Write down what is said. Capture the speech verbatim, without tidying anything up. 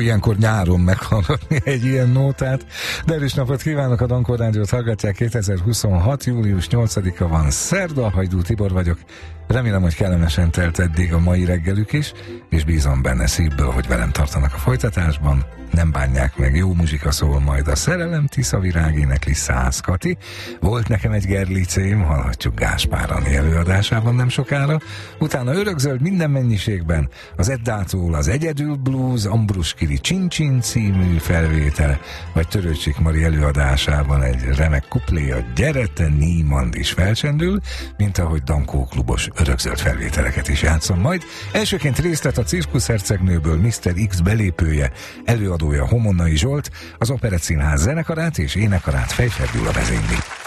ilyenkor nyáron meghallgatni egy ilyen nótát. De erős napot kívánok, a Dankor Rádiót hallgatják. kétezer-huszonhat. július nyolcadika van, szerda, Hajdú Tibor vagyok. Remélem, hogy kellemesen telt eddig a mai reggelük is, és bízom benne szívből, hogy velem tartanak a folytatásban. Nem bánják meg, jó muzsika szól majd. A Szerelem Tisza Virág énekli Szász Kati. Volt nekem egy gerlicém, hallhatjuk Gáspár Ani előadásában nem sokára. Utána Örökzöld minden mennyiségben, az Eddától az Egyedül Blues, Ambrus Kiri Csin-Csin című felvétel, vagy Törőcsik Mari előadásában egy remek kuplé, a Gyere te Niemand is felcsendül, mint ahogy Dankó klubos Örökzöld felvételeket is játszom majd. Elsőként részlet a Cirkuszhercegnőből miszter X belépője, előadója Homonnai Zsolt, az Operett Színház zenekarát és énekarát Fejferd Gyula vezényli.